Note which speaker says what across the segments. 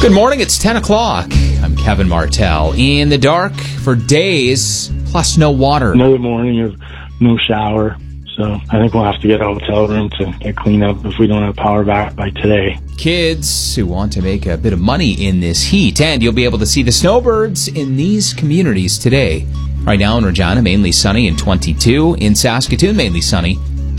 Speaker 1: Good morning, it's 10 o'clock. I'm Kevin Martell. In the dark for days, plus no water.
Speaker 2: Another morning of no shower. So I think we'll have to get a hotel room to get cleaned up if we don't have power back by today.
Speaker 1: Kids who want to make a bit of money in this heat, and you'll be able to see the snowbirds in these communities today. Right now in Regina, mainly sunny and 22. In Saskatoon, mainly sunny,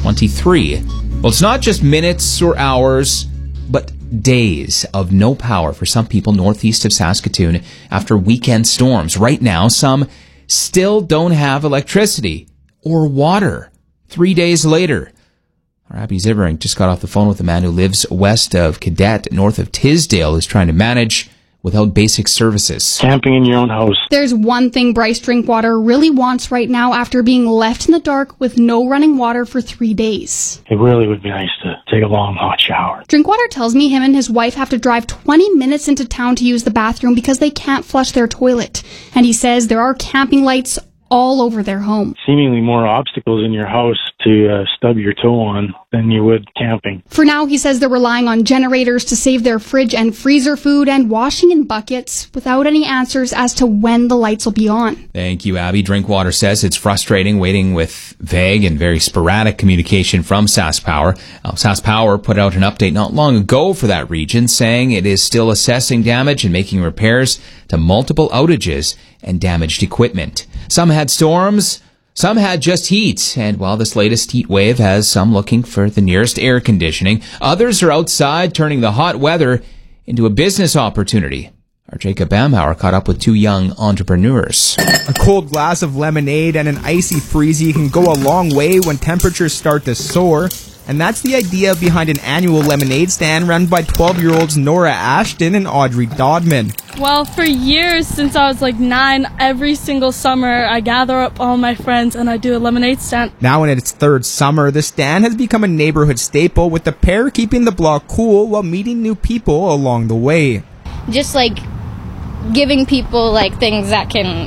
Speaker 1: 23. Well, it's not just minutes or hours, but days of no power for some people northeast of Saskatoon after weekend storms. Right now, some still don't have electricity or water. 3 days later, our Abby Zivering just got off the phone with a man who lives west of Cadet, north of Tisdale, who's trying to manage without basic services.
Speaker 2: Camping in your own house.
Speaker 3: There's one thing Bryce Drinkwater really wants right now after being left in the dark with no running water for 3 days.
Speaker 2: It really would be nice to take a long hot shower.
Speaker 3: Drinkwater tells me him and his wife have to drive 20 minutes into town to use the bathroom because they can't flush their toilet. And he says there are camping lights all over their home.
Speaker 2: Seemingly more obstacles in your house to stub your toe on than you would camping.
Speaker 3: For now, he says they're relying on generators to save their fridge and freezer food and washing in buckets without any answers as to when the lights will be on.
Speaker 1: Thank you, Abby. Drinkwater says it's frustrating waiting with vague and very sporadic communication from SaskPower. SaskPower put out an update not long ago for that region saying it is still assessing damage and making repairs to multiple outages and damaged equipment. Some had storms, some had just heat, and while this latest heat wave has some looking for the nearest air conditioning, others are outside turning the hot weather into a business opportunity. Our Jacob Bamhauer caught up with two young entrepreneurs.
Speaker 4: A cold glass of lemonade and an icy freezy can go a long way when temperatures start to soar. And that's the idea behind an annual lemonade stand run by 12-year-olds Nora Ashton and Audrey Dodman.
Speaker 5: Well, for years, since I was 9, every single summer, I gather up all my friends and I do a lemonade stand.
Speaker 4: Now in its third summer, the stand has become a neighborhood staple, with the pair keeping the block cool while meeting new people along the way.
Speaker 6: Just giving people things that can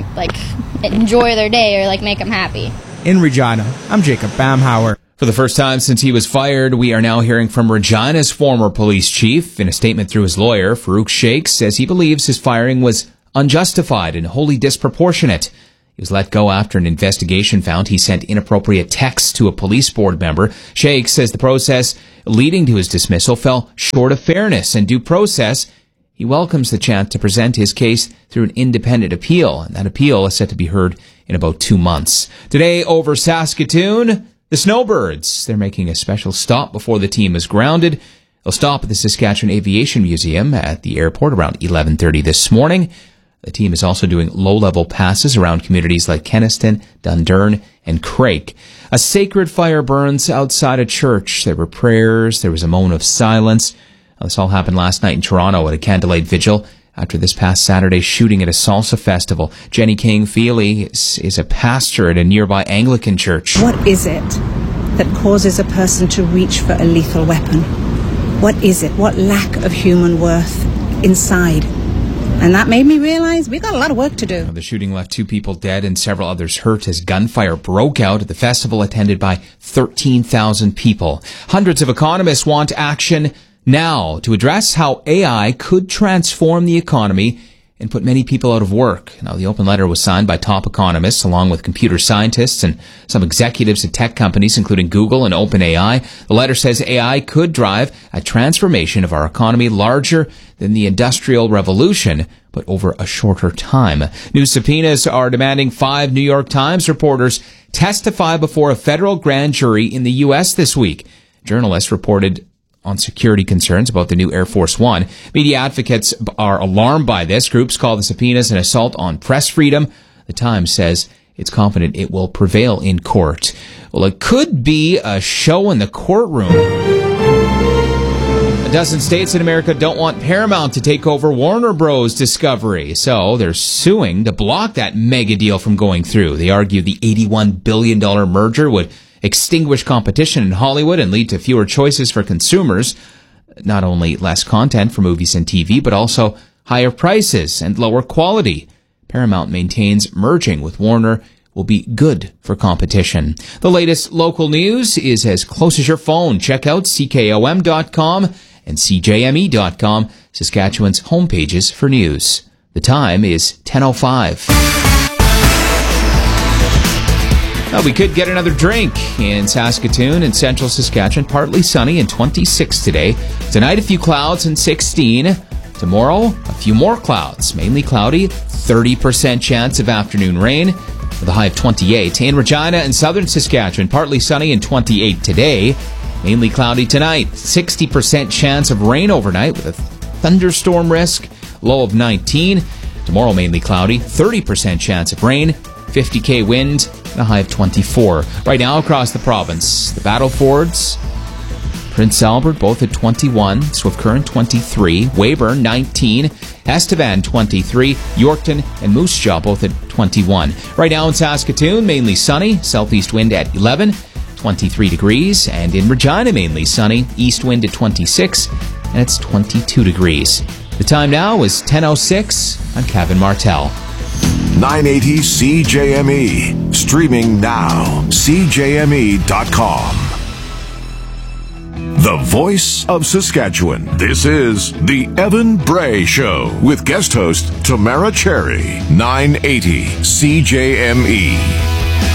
Speaker 6: enjoy their day or make them happy.
Speaker 4: In Regina, I'm Jacob Bamhauer.
Speaker 1: For the first time since he was fired, we are now hearing from Regina's former police chief. In a statement through his lawyer, Farouk Sheikh says he believes his firing was unjustified and wholly disproportionate. He was let go after an investigation found he sent inappropriate texts to a police board member. Sheikh says the process leading to his dismissal fell short of fairness and due process. He welcomes the chance to present his case through an independent appeal, and that appeal is set to be heard in about 2 months. Today over Saskatoon, the Snowbirds, they're making a special stop before the team is grounded. They'll stop at the Saskatchewan Aviation Museum at the airport around 11:30 this morning. The team is also doing low-level passes around communities like Kenaston, Dundurn, and Craik. A sacred fire burns outside a church. There were prayers. There was a moment of silence. This all happened last night in Toronto at a candlelight vigil after this past Saturday's shooting at a salsa festival. Jenny King Feely is a pastor at a nearby Anglican church.
Speaker 7: What is it that causes a person to reach for a lethal weapon? What is it? What lack of human worth inside? And that made me realize we got a lot of work to do.
Speaker 1: The shooting left 2 people dead and several others hurt as gunfire broke out at the festival attended by 13,000 people. Hundreds of economists want action now to address how AI could transform the economy and put many people out of work. Now, the open letter was signed by top economists along with computer scientists and some executives at tech companies, including Google and OpenAI. The letter says AI could drive a transformation of our economy larger than the Industrial Revolution, but over a shorter time. New subpoenas are demanding 5 New York Times reporters testify before a federal grand jury in the U.S. this week. Journalists reported on security concerns about the new Air Force One. Media advocates are alarmed by this. Groups call the subpoenas an assault on press freedom. The Times says it's confident it will prevail in court. Well, it could be a show in the courtroom. A dozen states in America don't want Paramount to take over Warner Bros. Discovery, so they're suing to block that mega deal from going through. They argue the $81 billion merger would extinguish competition in Hollywood and lead to fewer choices for consumers. Not only less content for movies and TV, but also higher prices and lower quality. Paramount maintains merging with Warner will be good for competition. The latest local news is as close as your phone. Check out CKOM.com and CJME.com, Saskatchewan's homepages for news. The time is 10:05. Well, we could get another drink in Saskatoon and central Saskatchewan. Partly sunny and 26 today. Tonight, a few clouds and 16. Tomorrow, a few more clouds. Mainly cloudy, 30% chance of afternoon rain with a high of 28. In Regina and southern Saskatchewan, partly sunny and 28 today. Mainly cloudy tonight. 60% chance of rain overnight with a thunderstorm risk. Low of 19. Tomorrow, mainly cloudy. 30% chance of rain. 50k wind. A high of 24. Right now across the province, the Battlefords, Prince Albert, both at 21. Swift Current, 23. Weyburn, 19. Estevan, 23. Yorkton and Moose Jaw, both at 21. Right now in Saskatoon, mainly sunny. Southeast wind at 11. 23 degrees. And in Regina, mainly sunny. East wind at 26. And it's 22 degrees. The time now is 10:06. I'm Kevin Martell.
Speaker 8: 980 CJME. Streaming now. CJME.com. The voice of Saskatchewan. This is The Evan Bray Show with guest host Tamara Cherry. 980 CJME.